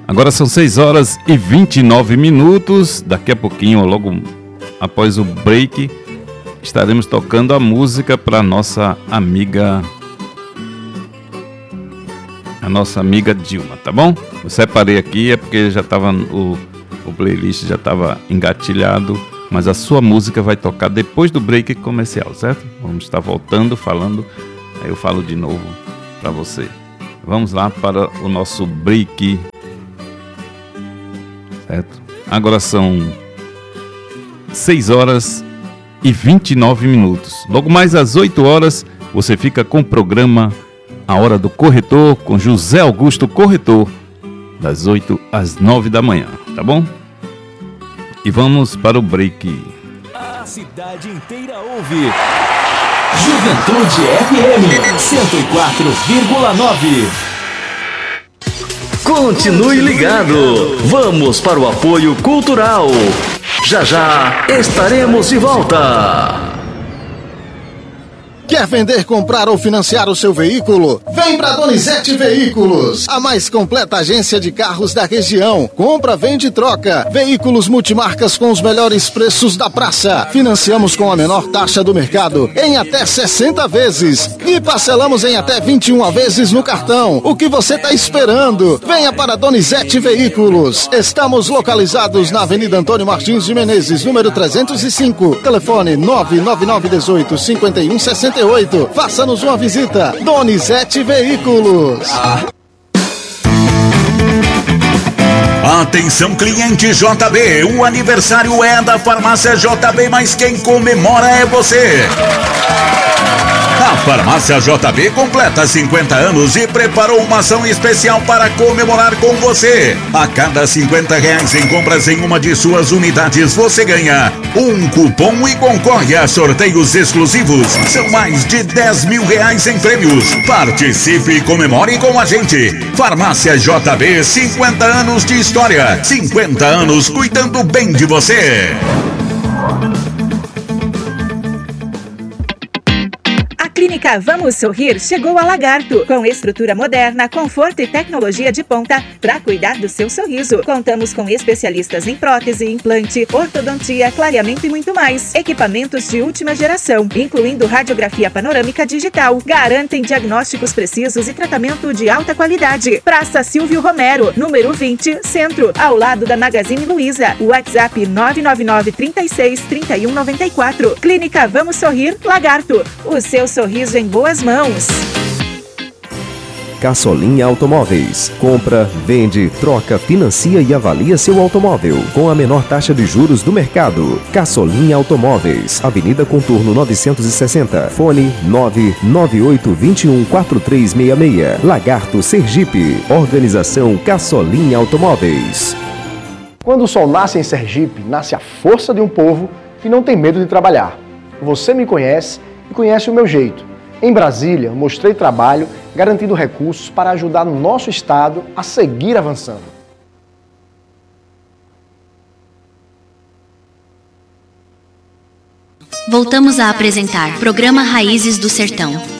Agora são 6 horas e 29 minutos. Daqui a pouquinho, logo após o break, estaremos tocando a música para a nossa amiga Dilma, tá bom? Eu separei aqui, é porque já estava o playlist já estava engatilhado, mas a sua música vai tocar depois do break comercial, certo? Vamos estar voltando, falando, aí eu falo de novo para você. Vamos lá para o nosso break, certo? Agora são 6 horas e 29 minutos. Logo mais às 8 horas, você fica com o programa A Hora do Corretor, com José Augusto Corretor, das 8 às 9 da manhã, tá bom? E vamos para o break. A cidade inteira ouve Juventude FM 104,9. Continue ligado. Vamos para o apoio cultural. Já já estaremos de volta. Quer vender, comprar ou financiar o seu veículo? Vem pra Donizete Veículos, a mais completa agência de carros da região. Compra, vende e troca. Veículos multimarcas com os melhores preços da praça. Financiamos com a menor taxa do mercado em até 60 vezes. E parcelamos em até 21 vezes no cartão. O que você tá esperando? Venha para Donizete Veículos. Estamos localizados na Avenida Antônio Martins de Menezes, número 305. Telefone 99918-5168. Faça-nos uma visita. Donizete Veículos. Atenção, cliente JB, o aniversário é da Farmácia JB, mas quem comemora é você. A Farmácia JB completa 50 anos e preparou uma ação especial para comemorar com você. A cada R$50 em compras em uma de suas unidades, você ganha um cupom e concorre a sorteios exclusivos. São mais de R$10 mil em prêmios. Participe e comemore com a gente. Farmácia JB, 50 anos de história, 50 anos cuidando bem de você. Clínica Vamos Sorrir chegou a Lagarto, com estrutura moderna, conforto e tecnologia de ponta para cuidar do seu sorriso. Contamos com especialistas em prótese, implante, ortodontia, clareamento e muito mais. Equipamentos de última geração, incluindo radiografia panorâmica digital. Garantem diagnósticos precisos e tratamento de alta qualidade. Praça Silvio Romero, número 20, Centro, ao lado da Magazine Luiza. WhatsApp 999-36-3194. Clínica Vamos Sorrir, Lagarto. O seu sorriso em boas mãos. Caçolinha Automóveis. Compra, vende, troca, financia e avalia seu automóvel com a menor taxa de juros do mercado. Caçolinha Automóveis, Avenida Contorno 960, fone 998214366, Lagarto, Sergipe. Organização Caçolinha Automóveis. Quando o sol nasce em Sergipe, nasce a força de um povo que não tem medo de trabalhar. Você me conhece e conhece o meu jeito. Em Brasília, mostrei trabalho, garantindo recursos para ajudar nosso Estado a seguir avançando. Voltamos a apresentar Programa Raízes do Sertão.